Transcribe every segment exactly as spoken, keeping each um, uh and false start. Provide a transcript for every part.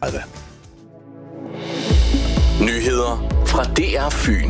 tredive. Nyheder fra D R Fyn.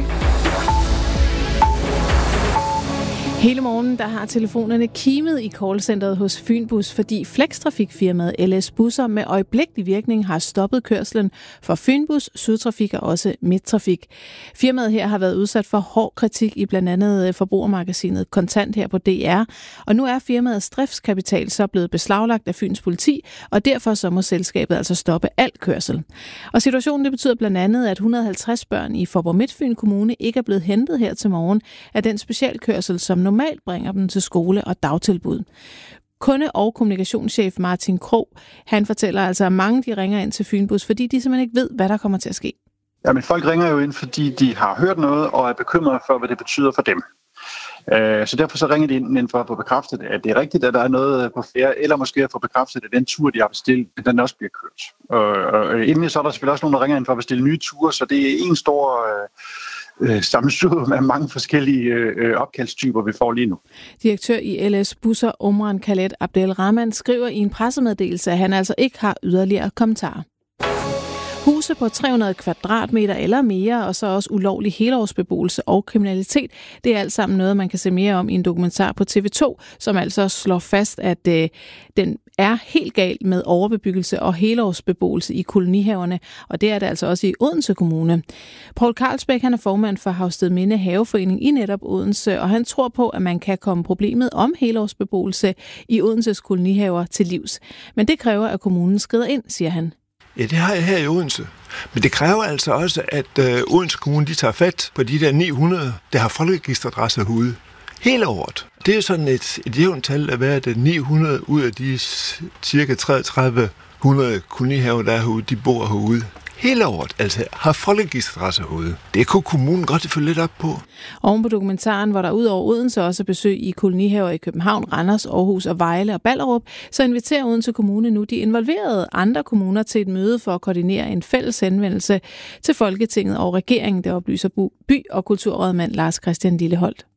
Hele morgenen der har telefonerne kimet i callcenteret hos Fynbus, fordi flextrafikfirmaet L S Busser med øjeblikkelig virkning har stoppet kørslen for Fynbus, Sydtrafik og også Midttrafik. Firmaet her har været udsat for hård kritik i blandt andet forbrugermagasinet Kontant her på D R, og nu er firmaets driftskapital så blevet beslaglagt af Fyns politi, og derfor så må selskabet altså stoppe al kørsel. Og situationen det betyder blandt andet, at et hundrede og halvtreds børn i Faaborg Midtfyn Kommune ikke er blevet hentet her til morgen af den specialkørsel, som normalt bringer dem til skole og dagtilbud. Kunde- og kommunikationschef Martin Krog, han fortæller altså, at mange de ringer ind til Fynbus, fordi de simpelthen ikke ved, hvad der kommer til at ske. Ja, men folk ringer jo ind, fordi de har hørt noget og er bekymrede for, hvad det betyder for dem. Så derfor så ringer de ind for at få bekræftet, at det er rigtigt, at der er noget på færre, eller måske at få bekræftet, at den tur, de har bestilt, den også bliver kørt. Og inden så er der selvfølgelig også nogen, der ringer ind for at bestille nye ture, så det er en stor øh, sammensurium af mange forskellige øh, opkaldstyper, vi får lige nu. Direktør i L S Busser, Omran Khaled Abdelrahman, skriver i en pressemeddelelse, at han altså ikke har yderligere kommentarer. Huse på tre hundrede kvadratmeter eller mere, og så også ulovlig helårsbeboelse og kriminalitet. Det er alt sammen noget, man kan se mere om i en dokumentar på T V to, som altså slår fast, at øh, den er helt galt med overbebyggelse og helårsbeboelse i kolonihaverne, og det er det altså også i Odense Kommune. Poul Carlsbæk, han er formand for Havstedminde Haveforening i netop Odense, og han tror på, at man kan komme problemet om helårsbeboelse i Odenses kolonihaver til livs. Men det kræver, at kommunen skrider ind, siger han. Ja, det har jeg her i Odense. Men det kræver altså også, at øh, Odense Kommune de tager fat på de der ni hundrede, der har folkeregisteradresse herude. Hele året. Det er sådan et, et jævnt tal at være, at ni hundrede ud af de cirka treogtredive hundrede kolonihaver, der er herude, de bor herude. Hele året, altså har folkeregisteradresse herude. Det kunne kommunen godt følge lidt op på. Oven på dokumentaren, hvor der ud over Odense også besøg i kolonihaver i København, Randers, Aarhus og Vejle og Ballerup, så inviterer Odense Kommune nu de involverede andre kommuner til et møde for at koordinere en fælles henvendelse til Folketinget og regeringen, der oplyser by- og kulturrådmand Lars Christian Lilleholt.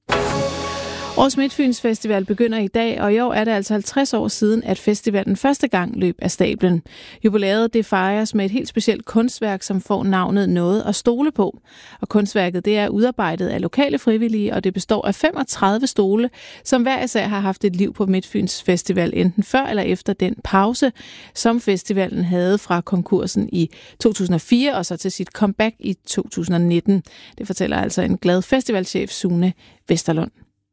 Årets Midtfyns Festival begynder i dag, og i år er det altså halvtreds år siden, at festivalen første gang løb af stablen. Jubilæet det fejres med et helt specielt kunstværk, som får navnet Noget at stole på. Og kunstværket det er udarbejdet af lokale frivillige, og det består af femogtredive stole, som hver især har haft et liv på Midtfyns Festival, enten før eller efter den pause, som festivalen havde fra konkursen i to tusind og fire og så til sit comeback i to tusind og nitten. Det fortæller altså en glad festivalchef Sune Vesterlund.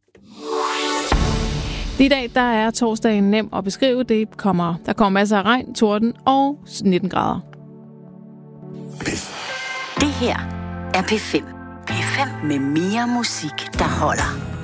I dag der er torsdagen nem at beskrive. Det kommer, der kommer masser af regn, torden og nitten grader. Det her er P fem. P fem med mere musik, der holder.